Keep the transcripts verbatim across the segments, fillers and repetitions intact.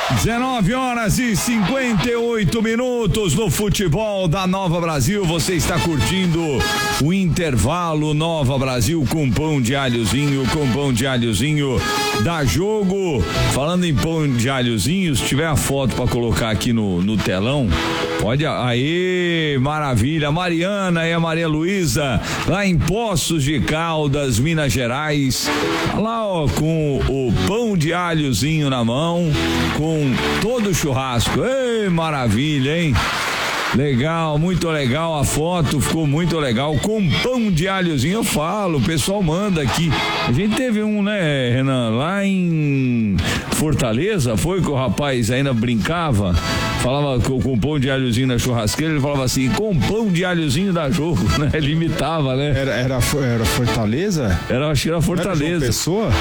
dezenove horas e cinquenta e oito minutos no futebol da Nova Brasil. Você está curtindo o intervalo Nova Brasil com pão de alhozinho, com pão de alhozinho da Jogo. Falando em pão de alhozinho, se tiver a foto para colocar aqui no, no telão, pode. Aê, maravilha. Mariana e a Maria Luísa, lá em Poços de Caldas, Minas Gerais. Tá lá, ó, com o pão de alhozinho na mão, com todo o churrasco. Ei, maravilha, hein? Legal, muito legal, a foto ficou muito legal, com pão de alhozinho. Eu falo, o pessoal manda aqui. A gente teve um, né, Renan, lá em Fortaleza, foi que o rapaz ainda brincava, falava com, com pão de alhozinho na churrasqueira, ele falava assim, com pão de alhozinho da Jogo, né? Ele imitava, né? Era, era, era Fortaleza? Era, acho que era Fortaleza. Era João Pessoa?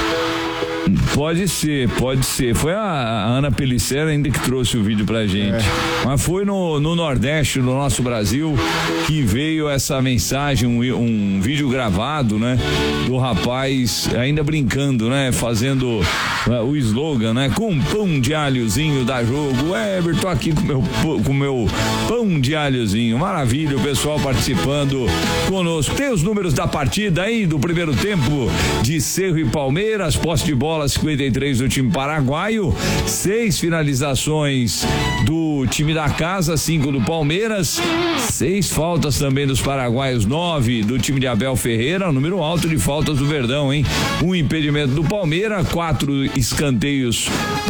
Pode ser, pode ser. Foi a, a Ana Pelicera ainda que trouxe o vídeo pra gente. É. Mas foi no, no Nordeste do nosso Brasil que veio essa mensagem, um, um vídeo gravado, né? Do rapaz ainda brincando, né? Fazendo uh, o slogan, né? Com pão de alhozinho da Jogo. Weber, tô aqui com meu, com meu pão de alhozinho. Maravilha, o pessoal participando conosco. Tem os números da partida aí do primeiro tempo de Cerro e Palmeiras, posse de bola cinquenta e três do time paraguaio, seis finalizações do time da casa, cinco do Palmeiras, seis faltas também dos paraguaios, nove do time de Abel Ferreira, número alto de faltas do Verdão, hein? Um impedimento do Palmeiras, quatro escanteios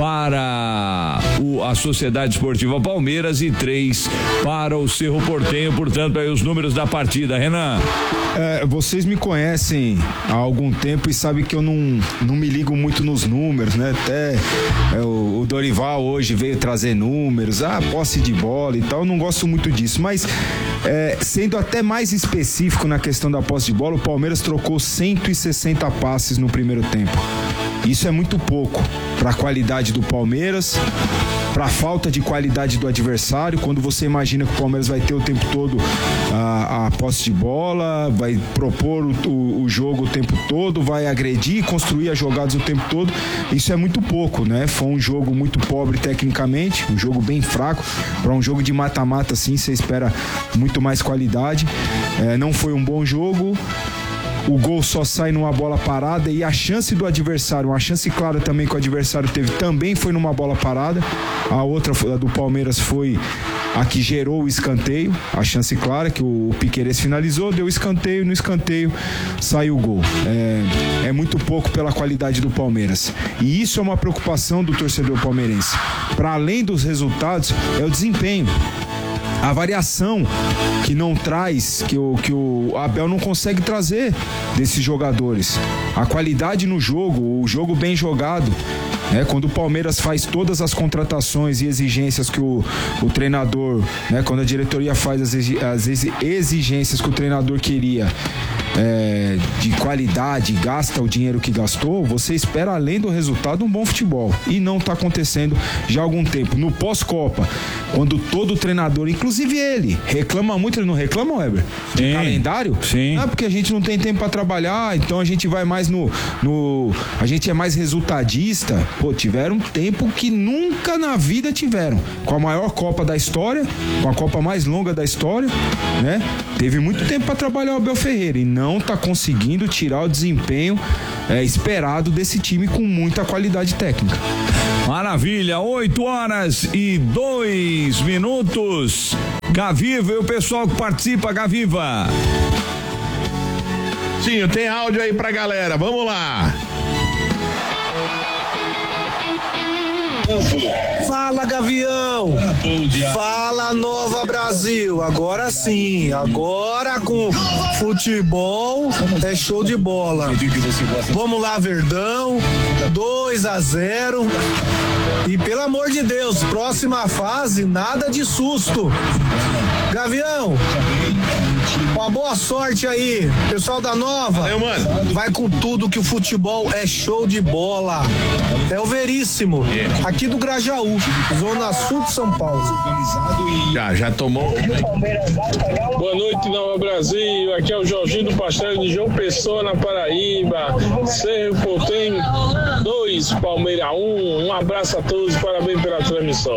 para o, a Sociedade Esportiva Palmeiras e três para o Cerro Porteño. Portanto, aí os números da partida, Renan. É, vocês me conhecem há algum tempo e sabem que eu não, não me ligo muito nos números, né? Até é, o, o Dorival hoje veio trazer números, ah, posse de bola e tal, eu não gosto muito disso, mas é, sendo até mais específico na questão da posse de bola, o Palmeiras trocou cento e sessenta passes no primeiro tempo. Isso é muito pouco para a qualidade do Palmeiras, para a falta de qualidade do adversário. Quando você imagina que o Palmeiras vai ter o tempo todo a, a posse de bola, vai propor o, o, o jogo o tempo todo, vai agredir, construir as jogadas o tempo todo, isso é muito pouco, né? Foi um jogo muito pobre tecnicamente, um jogo bem fraco. Para um jogo de mata-mata assim, você espera muito mais qualidade. É, não foi um bom jogo. O gol só sai numa bola parada e a chance do adversário, uma chance clara também que o adversário teve, também foi numa bola parada. A outra, a do Palmeiras, foi a que gerou o escanteio, a chance clara que o Piquerez finalizou, deu escanteio, no escanteio saiu o gol. É, é muito pouco pela qualidade do Palmeiras. E isso é uma preocupação do torcedor palmeirense. Para além dos resultados, é o desempenho. A variação que não traz, que o, que o Abel não consegue trazer desses jogadores. A qualidade no jogo, o jogo bem jogado. É, quando o Palmeiras faz todas as contratações e exigências que o, o treinador, né, quando a diretoria faz as, as exigências que o treinador queria, é, de qualidade, gasta o dinheiro que gastou, você espera, além do resultado, um bom futebol. E não está acontecendo já há algum tempo. No pós-Copa, quando todo treinador, inclusive ele, reclama muito, ele não reclama, Weber? De Sim. calendário? Sim. Ah, porque a gente não tem tempo para trabalhar, então a gente vai mais no, no... A gente é mais resultadista. Pô, tiveram um tempo que nunca na vida tiveram. Com a maior Copa da história, com a Copa mais longa da história, né? Teve muito tempo para trabalhar o Abel Ferreira e não tá conseguindo tirar o desempenho é, esperado desse time com muita qualidade técnica. Maravilha, oito horas e dois minutos. Gaviva e o pessoal que participa, Gaviva. Sim, tem áudio aí pra galera, vamos lá. Fala, Gavião. Fala, Nova Brasil. Agora sim, agora com futebol é show de bola. Vamos lá, Verdão, dois a zero. E pelo amor de Deus, próxima fase, nada de susto. Gavião, Uma boa sorte aí, pessoal da Nova. Valeu, mano. Vai com tudo que o futebol é show de bola. É o Veríssimo, aqui do Grajaú, zona sul de São Paulo. Já, já tomou. Boa noite, Nova Brasil. Aqui é o Jorginho do Pastel de João Pessoa, na Paraíba. Cerro Portenho dois, Palmeiras um. Um abraço a todos, parabéns pela transmissão.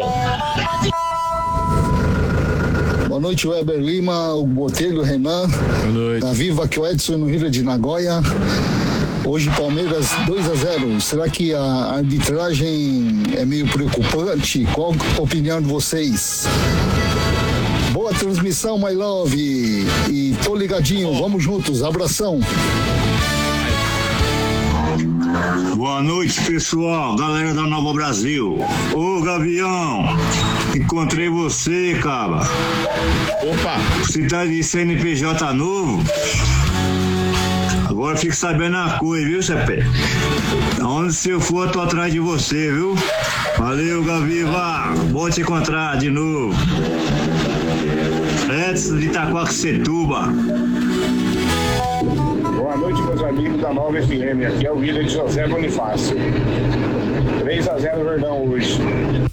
Boa noite, Weber Lima, o Botelho, o Renan. Boa noite. Da Viva, que é o Edson no Rio de Nagoya. Hoje Palmeiras dois a zero. Será que a arbitragem é meio preocupante? Qual a opinião de vocês? Boa transmissão, my love. E tô ligadinho, vamos juntos. Abração. Boa noite, pessoal, galera da Nova Brasil. Ô, Gavião, encontrei você, cara. Opa! Você tá de C N P J novo? Agora fique sabendo a coisa, viu, Cepé? Onde você for, eu tô atrás de você, viu? Valeu, Gaviva. Bom te encontrar de novo. Edson de Itaquaquecetuba. Boa noite, meus amigos da Nova F M. Aqui é o líder de José Bonifácio. três a zero Verdão hoje.